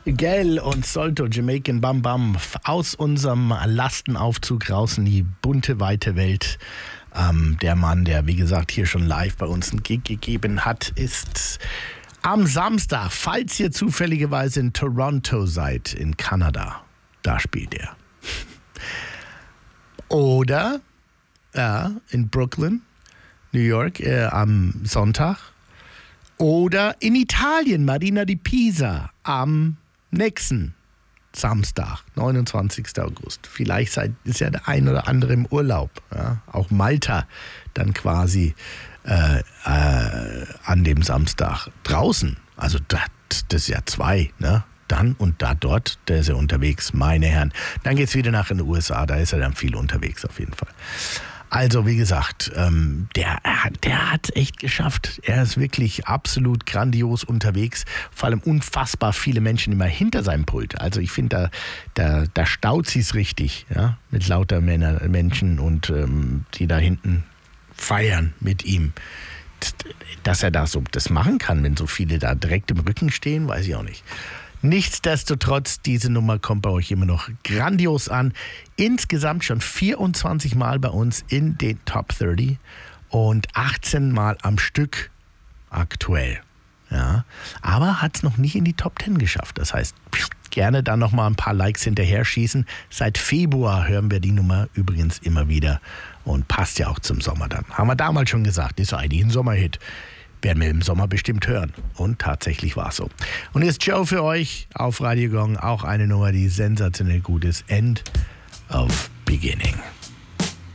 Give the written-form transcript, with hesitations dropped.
Gell und Solto, Jamaican Bam Bam, aus unserem Lastenaufzug raus in die bunte, weite Welt. Der Mann, der, wie gesagt, hier schon live bei uns einen Gig gegeben hat, ist am Samstag, falls ihr zufälligerweise in Toronto seid, in Kanada. Da spielt er. Oder in Brooklyn, New York, am Sonntag. Oder in Italien, Marina di Pisa, am nächsten Samstag, 29. August. Vielleicht ist ja der ein oder andere im Urlaub. Ja? Auch Malta dann quasi an dem Samstag draußen. Also das ist ja 2, ne? Dann und da dort, der ist ja unterwegs, meine Herren. Dann geht's wieder nach in den USA, da ist er dann viel unterwegs auf jeden Fall. Also wie gesagt, der hat echt geschafft. Er ist wirklich absolut grandios unterwegs. Vor allem unfassbar viele Menschen immer hinter seinem Pult. Also ich finde, da staut sie's richtig, ja, mit lauter Menschen und die da hinten feiern mit ihm. Dass er das machen kann, wenn so viele da direkt im Rücken stehen, weiß ich auch nicht. Nichtsdestotrotz, diese Nummer kommt bei euch immer noch grandios an. Insgesamt schon 24 Mal bei uns in den Top 30 und 18 Mal am Stück aktuell. Ja, aber hat es noch nicht in die Top 10 geschafft. Das heißt, gerne dann noch mal ein paar Likes hinterher schießen. Seit Februar hören wir die Nummer übrigens immer wieder und passt ja auch zum Sommer dann. Haben wir damals schon gesagt, ist eigentlich ein Sommerhit. Werden wir im Sommer bestimmt hören. Und tatsächlich war es so. Und jetzt Joe für euch auf Radio Gong. Auch eine Nummer, die sensationell gut ist. End of Beginning.